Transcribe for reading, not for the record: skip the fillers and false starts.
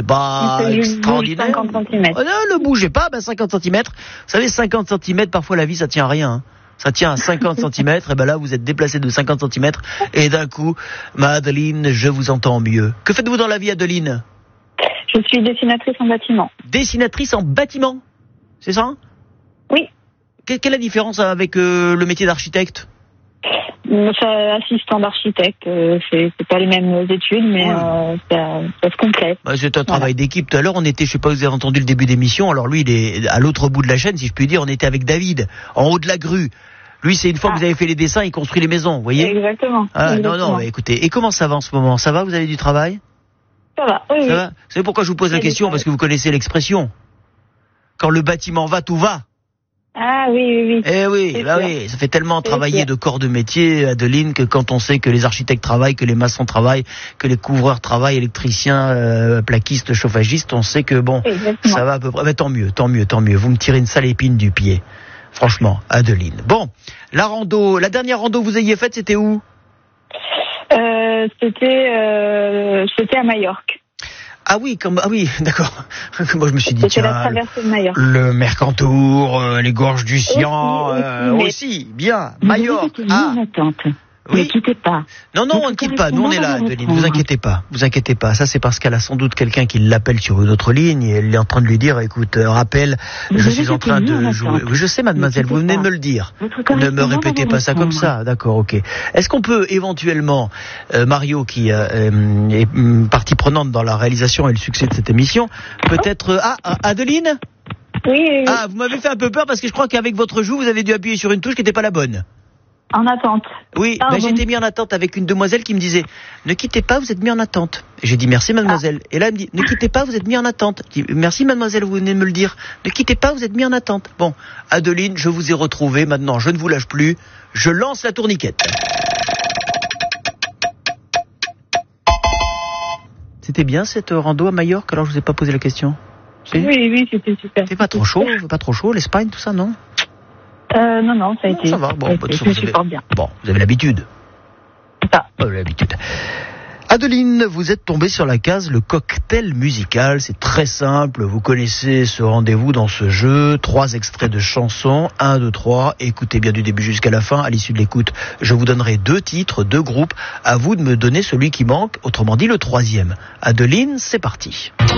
pas extraordinaire. 50 cm. Oh non, ne bougez pas, 50 cm. Vous savez, 50 cm, parfois la vie, ça tient à rien. Hein. Ça tient à 50 cm, et là, vous êtes déplacé de 50 cm, et d'un coup, ma Adeline, je vous entends mieux. Que faites-vous dans la vie, Adeline ? Je suis dessinatrice en bâtiment. Dessinatrice en bâtiment, c'est ça ? Oui. Quelle est la différence avec le métier d'architecte ? Assistant d'architecte, c'est pas les mêmes études, mais ça se complète. C'est un travail d'équipe. Tout à l'heure, on était, je sais pas, vous avez entendu le début d'émission. Alors lui, il est à l'autre bout de la chaîne, si je puis dire. On était avec David, en haut de la grue. Lui, c'est une fois que vous avez fait les dessins, il construit les maisons, vous voyez ? Exactement. Non, mais écoutez. Et comment ça va en ce moment ? Ça va ? Vous avez du travail ? Ça va, oui. Ça va ? Vous savez pourquoi je vous pose la question ? Parce que vous connaissez l'expression. Quand le bâtiment va, tout va. Ah oui. Eh oui, ça fait tellement travailler de corps de métier, Adeline, que quand on sait que les architectes travaillent, que les maçons travaillent, que les couvreurs travaillent, électriciens, plaquistes, chauffagistes, on sait que ça va à peu près. Mais tant mieux. Vous me tirez une sale épine du pied. Franchement, Adeline. Bon, la dernière rando que vous ayez faite, c'était où ? C'était à Majorque. Ah oui, d'accord. Moi je me suis dit c'était la traversée de Majorque. Le Mercantour, les gorges du Sian, aussi, bien. Majorque. Oui. Ne quittez pas. Non, on ne quitte pas. Nous, on est là, Adeline. Vous inquiétez pas. Ça, c'est parce qu'elle a sans doute quelqu'un qui l'appelle sur une autre ligne et elle est en train de lui dire, écoute, rappel, je suis en train de jouer. Je sais, mademoiselle, vous venez de me le dire. Ne me répétez pas ça comme ça. D'accord, ok. Est-ce qu'on peut éventuellement, Mario, qui est partie prenante dans la réalisation et le succès de cette émission, peut-être... Adeline ? Oui. Ah, vous m'avez fait un peu peur parce que je crois qu'avec votre joue, vous avez dû appuyer sur une touche qui n'était pas la bonne. En attente. Oui, j'étais mis en attente avec une demoiselle qui me disait « Ne quittez pas, vous êtes mis en attente ». J'ai dit « Merci mademoiselle ». Et là, elle me dit « Ne quittez pas, vous êtes mis en attente ». Je dis « Merci mademoiselle, vous venez de me le dire. Ne quittez pas, vous êtes mis en attente ». Bon, Adeline, je vous ai retrouvé. Maintenant, je ne vous lâche plus. Je lance la tourniquette. C'était bien cette rando à Majorque, alors je vous ai pas posé la question. Oui, c'était super. C'est pas trop chaud, l'Espagne, tout ça, non ? Non, ça a été. Ça va, je me supporte bien. Bon, vous avez l'habitude. C'est ça. L'habitude. Adeline, vous êtes tombée sur la case le cocktail musical. C'est très simple. Vous connaissez ce rendez-vous dans ce jeu. 3 extraits de chansons. 1, 2, 3. Écoutez bien du début jusqu'à la fin. À l'issue de l'écoute, je vous donnerai 2 titres, 2 groupes. À vous de me donner celui qui manque. Autrement dit, le 3e. Adeline, c'est parti.